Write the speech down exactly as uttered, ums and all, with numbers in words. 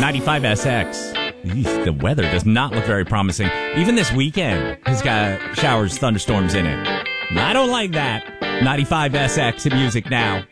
ninety-five S X. Eesh, the weather does not look very promising. Even this weekend has got showers, thunderstorms in it. I don't like that. ninety-five S X in music now.